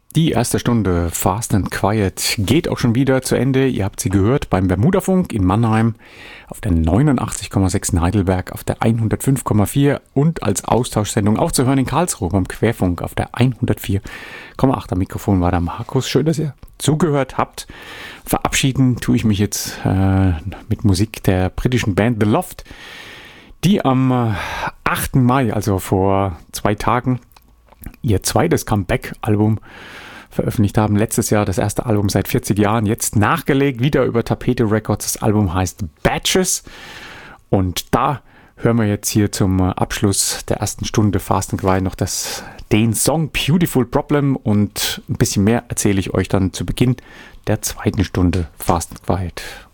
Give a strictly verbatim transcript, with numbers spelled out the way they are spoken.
Die erste Stunde Fast and Quiet geht auch schon wieder zu Ende. Ihr habt sie gehört beim Bermudafunk in Mannheim, auf der neunundachtzig Komma sechs in Heidelberg, auf der hundertfünf Komma vier und als Austauschsendung auch zu hören in Karlsruhe beim Querfunk auf der hundertvier Komma acht. Am Mikrofon war der Markus. Schön, dass ihr zugehört habt. Verabschieden tue ich mich jetzt äh, mit Musik der britischen Band The Loft, die am äh, achten Mai, also vor zwei Tagen, ihr zweites Comeback-Album veröffentlicht haben. Letztes Jahr das erste Album seit vierzig Jahren, jetzt nachgelegt, wieder über Tapete Records. Das Album heißt Batches und da hören wir jetzt hier zum Abschluss der ersten Stunde Fast and Quiet noch das, den Song Beautiful Problem und ein bisschen mehr erzähle ich euch dann zu Beginn der zweiten Stunde Fast and Quiet.